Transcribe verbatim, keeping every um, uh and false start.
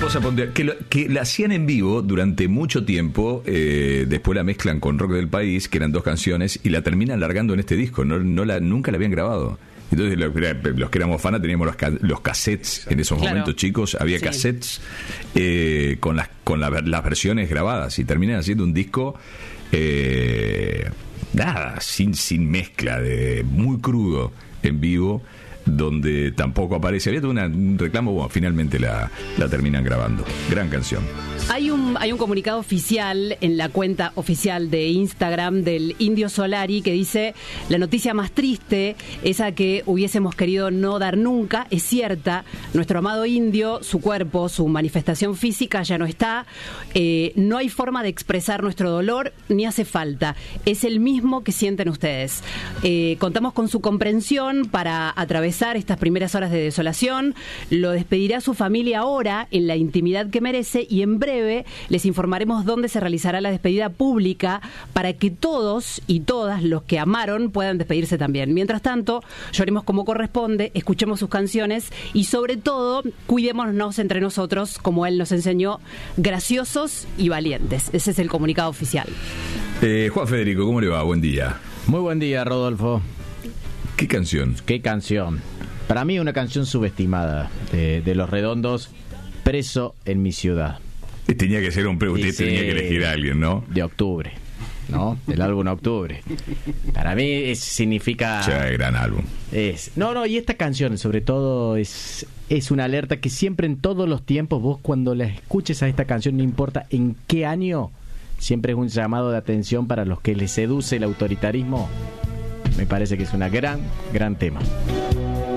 vamos a poner que, lo, que la hacían en vivo durante mucho tiempo, eh, después la mezclan con Rock del País, que eran dos canciones, y la terminan largando en este disco. No, no la, nunca la habían grabado. Entonces los, los que éramos fanas teníamos los, los cassettes en esos Claro. momentos, chicos. Había Sí. cassettes eh, con, las, con la, las versiones grabadas, y terminan haciendo un disco eh, nada, sin, sin mezcla, de muy crudo en vivo, donde tampoco aparece. Había todo una, un reclamo, bueno, finalmente la, la terminan grabando. Gran canción. Hay un, hay un comunicado oficial en la cuenta oficial de Instagram del Indio Solari que dice: la noticia más triste, esa que hubiésemos querido no dar nunca, es cierta. Nuestro amado Indio, su cuerpo, su manifestación física ya no está. Eh, no hay forma de expresar nuestro dolor, ni hace falta. Es el mismo que sienten ustedes. Eh, contamos con su comprensión para atravesar estas primeras horas de desolación. Lo despedirá su familia ahora, en la intimidad que merece, y en breve les informaremos dónde se realizará la despedida pública para que todos y todas los que amaron puedan despedirse también. Mientras tanto, lloremos como corresponde, escuchemos sus canciones y sobre todo cuidémonos entre nosotros, como él nos enseñó, graciosos y valientes. Ese es el comunicado oficial. Eh, Juan Federico, ¿cómo le va? Buen día. Muy buen día, Rodolfo. ¿Qué canción? ¿Qué canción? Para mí una canción subestimada de, de Los Redondos, Preso en mi ciudad. Tenía que ser un pre, usted Dice, tenía que elegir a alguien, ¿no? De octubre, ¿no? Del álbum Octubre. Para mí es, significa... Ya, gran álbum. Es, no, no, y esta canción sobre todo es, es una alerta que siempre en todos los tiempos, vos cuando la escuches a esta canción, no importa en qué año, siempre es un llamado de atención para los que les seduce el autoritarismo. Me parece que es una gran, gran tema.